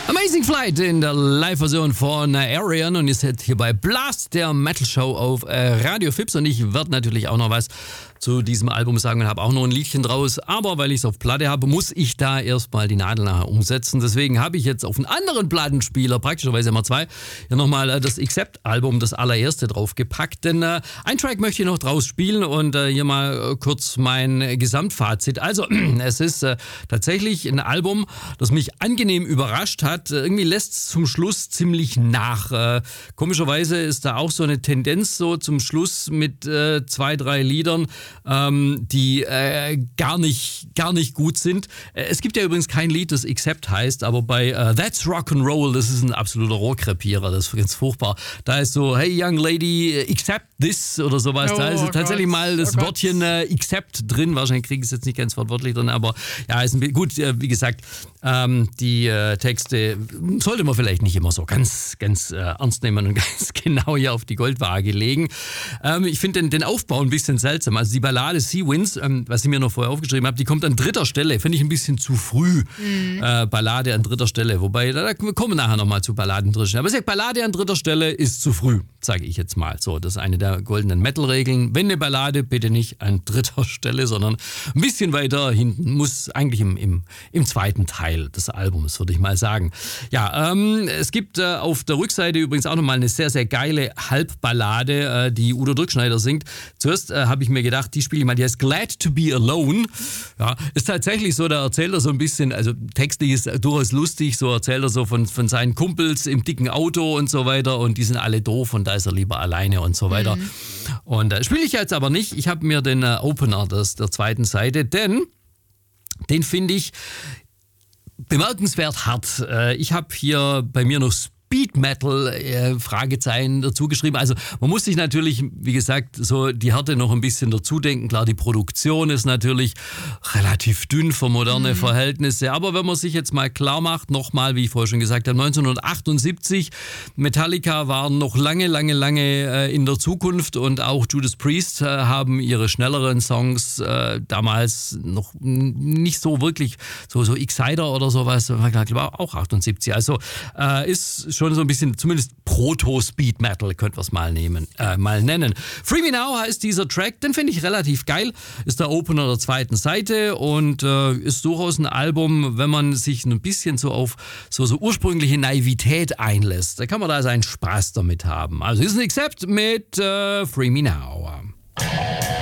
Amazing Flight in der Live-Version von Arian und ihr seid hier bei Blast, der Metal-Show auf Radio Fips und ich werde natürlich auch noch was zu diesem Album sagen und habe auch noch ein Liedchen draus, aber weil ich es auf Platte habe, muss ich da erstmal die Nadel nachher umsetzen. Deswegen habe ich jetzt auf einen anderen Plattenspieler, praktischerweise immer zwei, hier nochmal das Accept-Album, das allererste draufgepackt, denn ein Track möchte ich noch draus spielen und hier mal kurz mein Gesamtfazit. Also, es ist tatsächlich ein Album, das mich angenehm überrascht hat. Irgendwie lässt es zum Schluss ziemlich nach. Komischerweise ist da auch so eine Tendenz so zum Schluss mit 2, 3 Liedern, die gar nicht gut sind. Es gibt ja übrigens kein Lied, das Accept heißt, aber bei That's Rock'n'Roll, das ist ein absoluter Rohrkrepierer, das ist ganz furchtbar. Da ist so, hey young lady, accept this oder sowas. Da ist tatsächlich mal das Wörtchen Accept drin. Wahrscheinlich kriege ich es jetzt nicht ganz wortwörtlich drin, aber ja, ist gut, wie gesagt, die Texte sollte man vielleicht nicht immer so ganz ernst nehmen und ganz genau hier auf die Goldwaage legen. Ich finde den Aufbau ein bisschen seltsam. Also die Ballade Sea Winds, was ich mir noch vorher aufgeschrieben habe, die kommt an 3. Stelle. Finde ich ein bisschen zu früh. Ballade an 3. Stelle. Wobei, da kommen wir nachher nochmal zu Balladen an 3. Stelle. Aber ich sage, Ballade an 3. Stelle ist zu früh, sage ich jetzt mal. So, das ist eine der goldenen Metal-Regeln. Wenn eine Ballade, bitte nicht an 3. Stelle, sondern ein bisschen weiter hinten. Muss eigentlich im zweiten Teil des Albums, würde ich mal sagen. Ja, es gibt auf der Rückseite übrigens auch nochmal eine sehr, sehr geile Halbballade, die Udo Dirkschneider singt. Zuerst habe ich mir gedacht, die spiele ich mal, die heißt Glad to be Alone. Ja, ist tatsächlich so, da erzählt er so ein bisschen, also textlich ist durchaus lustig, so erzählt er so von seinen Kumpels im dicken Auto und so weiter und die sind alle doof und da ist er lieber alleine und so weiter. Und spiele ich jetzt aber nicht. Ich habe mir den Opener der zweiten Seite, denn den finde ich bemerkenswert hart. Ich habe hier bei mir noch Speed Metal Fragezeichen dazu geschrieben. Also man muss sich natürlich, wie gesagt, so die Härte noch ein bisschen dazu denken. Klar, die Produktion ist natürlich relativ dünn für moderne Verhältnisse. Aber wenn man sich jetzt mal klar macht, nochmal, wie ich vorher schon gesagt habe, 1978, Metallica waren noch lange in der Zukunft und auch Judas Priest haben ihre schnelleren Songs damals noch nicht so wirklich, so Exciter oder sowas, war auch 78. Also ist schon so ein bisschen, zumindest Proto-Speed-Metal, könnte man es mal nennen. Free Me Now heißt dieser Track, den finde ich relativ geil, ist der Opener der zweiten Seite und ist durchaus ein Album, wenn man sich ein bisschen so auf so ursprüngliche Naivität einlässt, da kann man da seinen Spaß damit haben. Also ist ein Accept mit Free Me Now.